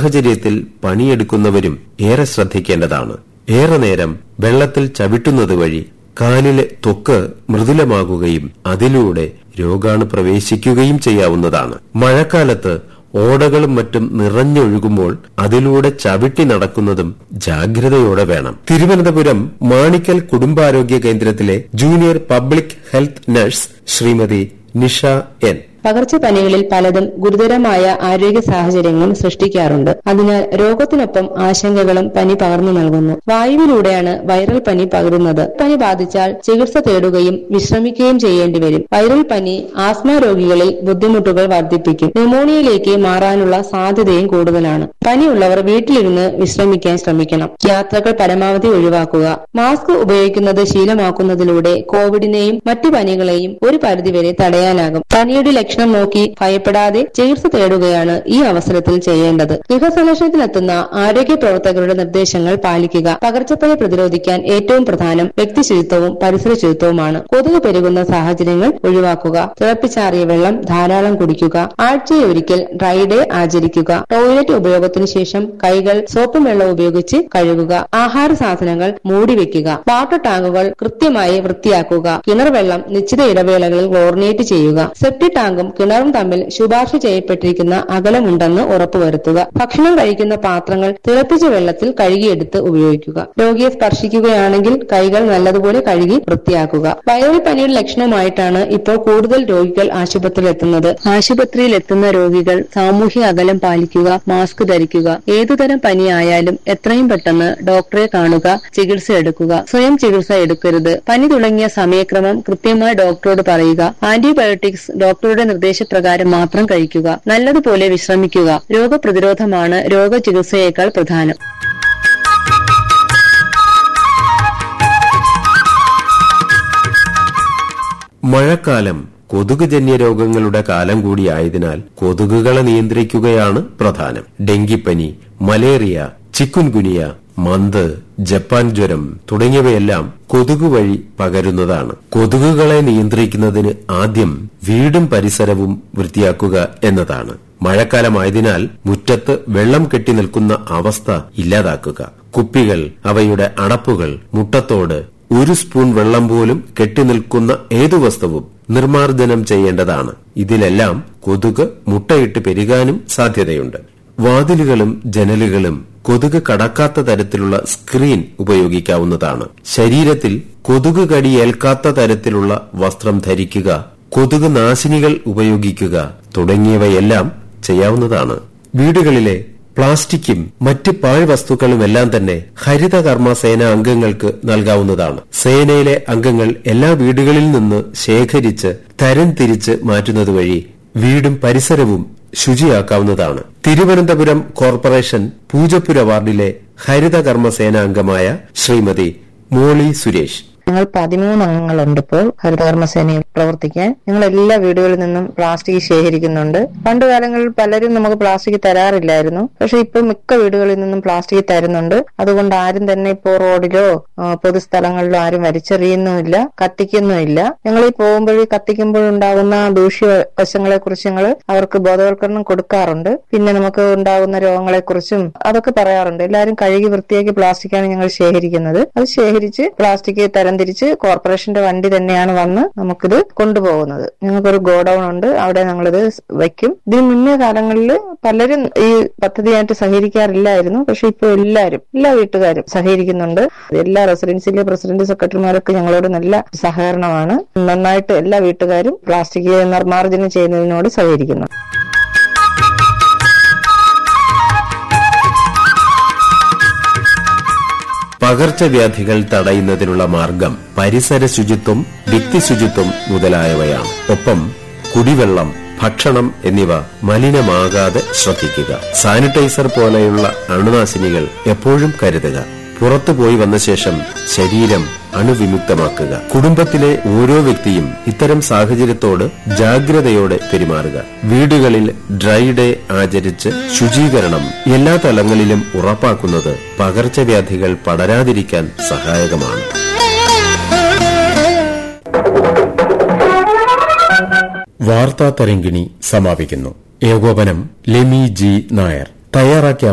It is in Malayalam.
സാഹചര്യത്തിൽ പണിയെടുക്കുന്നവരും ഏറെ ശ്രദ്ധിക്കേണ്ടതാണ്. ഏറെ നേരം വെള്ളത്തിൽ ചവിട്ടുന്നത് വഴി കാലിലെ ത്വക്ക് മൃദുലമാകുകയും അതിലൂടെ രോഗാണു പ്രവേശിക്കുകയും ചെയ്യാവുന്നതാണ്. മഴക്കാലത്ത് ഓടകളും മറ്റും നിറഞ്ഞൊഴുകുമ്പോൾ അതിലൂടെ ചവിട്ടി നടക്കുന്നതും ജാഗ്രതയോടെ വേണം. തിരുവനന്തപുരം മാണിക്കൽ കുടുംബാരോഗ്യ കേന്ദ്രത്തിലെ junior public health nurse Shrimati Nisha N. പകർച്ചപ്പനികളിൽ പലതും ഗുരുതരമായ ആരോഗ്യ സാഹചര്യങ്ങളും സൃഷ്ടിക്കാറുണ്ട്. അതിനാൽ രോഗത്തിനൊപ്പം ആശങ്കകളും പനി പകർന്നു നൽകുന്നു. വായുവിലൂടെയാണ് വൈറൽ പനി പകരുന്നത്. പനി ബാധിച്ചാൽ ചികിത്സ തേടുകയും വിശ്രമിക്കുകയും ചെയ്യേണ്ടി വരും. വൈറൽ പനി ആസ്മ രോഗികളിൽ ബുദ്ധിമുട്ടുകൾ വർദ്ധിപ്പിക്കും. ന്യൂമോണിയയിലേക്ക് മാറാനുള്ള സാധ്യതയും കൂടുതലാണ്. പനിയുള്ളവർ വീട്ടിലിരുന്ന് വിശ്രമിക്കാൻ ശ്രമിക്കണം. യാത്രകൾ പരമാവധി ഒഴിവാക്കുക. മാസ്ക് ഉപയോഗിക്കുന്നത് ശീലമാക്കുന്നതിലൂടെ കോവിഡിനെയും മറ്റു പനികളെയും ഒരു പരിധിവരെ തടയാനാകും. പനിയുടെ ലക്ഷണം നോക്കി ഭയപ്പെടാതെ ചികിത്സ തേടുകയാണ് ഈ അവസരത്തിൽ ചെയ്യേണ്ടത്. ഗൃഹസന്ദർശനത്തിനെത്തുന്ന ആരോഗ്യ പ്രവർത്തകരുടെ നിർദ്ദേശങ്ങൾ പാലിക്കുക. പകർച്ചപ്പനി പ്രതിരോധിക്കാൻ ഏറ്റവും പ്രധാനം വ്യക്തിശുചിത്വവും പരിസര ശുചിത്വവുമാണ്. കൊതുക് പെരുകുന്ന സാഹചര്യങ്ങൾ ഒഴിവാക്കുക. തിളപ്പിച്ചാറിയ വെള്ളം ധാരാളം കുടിക്കുക. ആഴ്ചയിൽ ഒരിക്കൽ ഡ്രൈ ഡേ ആചരിക്കുക. ടോയ്ലറ്റ് ഉപയോഗത്തിനു ശേഷം കൈകൾ സോപ്പും വെള്ളവും ഉപയോഗിച്ച് കഴുകുക. ആഹാര സാധനങ്ങൾ മൂടിവെക്കുക. വാട്ടർ ടാങ്കുകൾ കൃത്യമായി വൃത്തിയാക്കുക. കിണർ വെള്ളം നിശ്ചിത ഇടവേളകളിൽ ക്ലോറിനേറ്റ് ചെയ്യുക. സെപ്റ്റിക് ടാങ്കും കിണറും തമ്മിൽ ശുപാർശ ചെയ്യപ്പെട്ടിരിക്കുന്ന അകലമുണ്ടെന്ന് ഉറപ്പുവരുത്തുക. ഭക്ഷണം കഴിക്കുന്ന പാത്രങ്ങൾ തിളപ്പിച്ച വെള്ളത്തിൽ കഴുകിയെടുത്ത് ഉപയോഗിക്കുക. രോഗിയെ സ്പർശിക്കുകയാണെങ്കിൽ കൈകൾ നല്ലതുപോലെ കഴുകി വൃത്തിയാക്കുക. വൈറൽ പനിയുടെ ലക്ഷണമായിട്ടാണ് ഇപ്പോൾ കൂടുതൽ രോഗികൾ ആശുപത്രിയിലെത്തുന്നത്. ആശുപത്രിയിലെത്തുന്ന രോഗികൾ സാമൂഹ്യ അകലം പാലിക്കുക, മാസ്ക് ധരിക്കുക. ഏതുതരം പനിയായാലും എത്രയും പെട്ടെന്ന് ഡോക്ടറെ കാണുക, ചികിത്സ എടുക്കുക. സ്വയം ചികിത്സ എടുക്കരുത്. പനി തുടങ്ങിയ സമയക്രമം കൃത്യമായി ഡോക്ടറോട് പറയുക. ആന്റിബയോട്ടിക്സ് ഡോക്ടറുടെ നിർദ്ദേശപ്രകാരം മാത്രം കഴിക്കുക. നല്ലതുപോലെ വിശ്രമിക്കുക. രോഗപ്രതിരോധമാണ് രോഗചികിത്സയേക്കാൾ പ്രധാനം. മഴക്കാലം കൊതുകുജന്യ രോഗങ്ങളുടെ കാലം കൂടിയായതിനാൽ കൊതുകുകളെ നിയന്ത്രിക്കുകയാണ് പ്രധാനം. ഡെങ്കിപ്പനി, മലേറിയ, ചിക്കുൻഗുനിയ, മന്ത്, ജപ്പാൻ ജ്വരം തുടങ്ങിയവയെല്ലാം കൊതുകു വഴി പകരുന്നതാണ്. കൊതുകുകളെ നിയന്ത്രിക്കുന്നതിന് ആദ്യം വീടും പരിസരവും വൃത്തിയാക്കുക എന്നതാണ്. മഴക്കാലമായതിനാൽ മുറ്റത്ത് വെള്ളം കെട്ടി നിൽക്കുന്ന അവസ്ഥ ഇല്ലാതാക്കുക. കുപ്പികൾ, അവയുടെ അടപ്പുകൾ, മുട്ടത്തോട്, ഒരു സ്പൂൺ വെള്ളം പോലും കെട്ടിനിൽക്കുന്ന ഏതു വസ്തുവും നിർമ്മാർജ്ജനം ചെയ്യേണ്ടതാണ്. ഇതിലെല്ലാം കൊതുക് മുട്ടയിട്ട് പെരുകാനും സാധ്യതയുണ്ട്. വാതിലുകളും ജനലുകളും കൊതുക് കടക്കാത്ത തരത്തിലുള്ള സ്ക്രീൻ ഉപയോഗിക്കാവുന്നതാണ്. ശരീരത്തിൽ കൊതുക് കടിയേൽക്കാത്ത തരത്തിലുള്ള വസ്ത്രം ധരിക്കുക, കൊതുക് നാശിനികൾ ഉപയോഗിക്കുക തുടങ്ങിയവയെല്ലാം ചെയ്യാവുന്നതാണ്. വീടുകളിലെ പ്ലാസ്റ്റിക്കും മറ്റ് പാഴ്വസ്തുക്കളുമെല്ലാം തന്നെ ഹരിതകർമ്മ സേന അംഗങ്ങൾക്ക് നൽകാവുന്നതാണ്. സേനയിലെ അംഗങ്ങൾ എല്ലാ വീടുകളിൽ നിന്ന് ശേഖരിച്ച് തരംതിരിച്ച് മാറ്റുന്നത് വഴി വീടും പരിസരവും ശുചിയാക്കാവുന്നതാണ്. തിരുവനന്തപുരം കോർപ്പറേഷൻ പൂജപ്പുര വാർഡിലെ ഹരിതകർമ്മസേന അംഗമായ ശ്രീമതി മോളി സുരേഷ്. ഞങ്ങൾ 13 അംഗങ്ങളുണ്ട് ഇപ്പോൾ ഹരിതകർമ്മസേനയിൽ പ്രവർത്തിക്കാൻ. ഞങ്ങൾ എല്ലാ വീടുകളിൽ നിന്നും പ്ലാസ്റ്റിക് ശേഖരിക്കുന്നുണ്ട്. പണ്ട് കാലങ്ങളിൽ പലരും നമുക്ക് പ്ലാസ്റ്റിക് തരാറില്ലായിരുന്നു. പക്ഷെ ഇപ്പോൾ മിക്ക വീടുകളിൽ നിന്നും പ്ലാസ്റ്റിക് തരുന്നുണ്ട്. അതുകൊണ്ട് ആരും തന്നെ ഇപ്പോൾ റോഡിലോ പൊതുസ്ഥലങ്ങളിലോ ആരും വലിച്ചെറിയുന്നുമില്ല, കത്തിക്കുന്നുമില്ല. ഞങ്ങൾ ഈ പോകുമ്പോഴേ കത്തിക്കുമ്പോഴുണ്ടാകുന്ന ദൂഷ്യവശങ്ങളെ കുറിച്ച് ഞങ്ങൾ അവർക്ക് ബോധവൽക്കരണം കൊടുക്കാറുണ്ട്. പിന്നെ നമുക്ക് ഉണ്ടാകുന്ന രോഗങ്ങളെ കുറിച്ചും അതൊക്കെ പറയാറുണ്ട്. എല്ലാവരും കഴുകി വൃത്തിയാക്കി പ്ലാസ്റ്റിക്കാണ് ഞങ്ങൾ ശേഖരിക്കുന്നത്. അത് ശേഖരിച്ച് പ്ലാസ്റ്റിക് തരംതിരിച്ച് കോർപ്പറേഷന്റെ വണ്ടി തന്നെയാണ് വന്ന് നമുക്കിത് കൊണ്ടുപോകുന്നത്. ഞങ്ങൾക്കൊരു ഗോഡൌൺ ഉണ്ട്, അവിടെ ഞങ്ങളിത് വയ്ക്കും. ഇതിന് മുന്നേ കാലങ്ങളിൽ പലരും ഈ പദ്ധതിയായിട്ട് സഹകരിക്കാറില്ലായിരുന്നു. പക്ഷെ ഇപ്പോൾ എല്ലാ വീട്ടുകാരും സഹകരിക്കുന്നുണ്ട്. എല്ലാ റെസിഡൻസിലെ പ്രസിഡന്റ്, സെക്രട്ടറിമാരൊക്കെ ഞങ്ങളോട് നല്ല സഹകരണമാണ്. നന്നായിട്ട് എല്ലാ വീട്ടുകാരും പ്ലാസ്റ്റിക് നിർമ്മാർജ്ജനം ചെയ്യുന്നതിനോട് സഹകരിക്കുന്നു. പകർച്ചവ്യാധികൾ തടയുന്നതിനുള്ള മാർഗം പരിസര ശുചിത്വം, വ്യക്തിശുചിത്വം മുതലായവയാണ്. ഒപ്പം കുടിവെള്ളം, ഭക്ഷണം എന്നിവ മലിനമാകാതെ ശ്രദ്ധിക്കുക. സാനിറ്റൈസർ പോലെയുള്ള അണുനാശിനികൾ എപ്പോഴും കരുതുക. പുറത്തുപോയി വന്ന ശേഷം ശരീരം അണുവിമുക്തമാക്കുക. കുടുംബത്തിലെ ഓരോ വ്യക്തിയും ഇത്തരം സാഹചര്യത്തോട് ജാഗ്രതയോടെ പെരുമാറുക. വീടുകളിൽ ഡ്രൈ ഡേ ആചരിച്ച് ശുചീകരണം എല്ലാ തലങ്ങളിലും ഉറപ്പാക്കുന്നത് പകർച്ചവ്യാധികൾ പടരാതിരിക്കാൻ സഹായകമാണ്. വാർത്താ തരംഗിണി സമാപിക്കുന്നു. ഏകോപനം ലെമി ജി നായർ. തയ്യാറാക്കിയ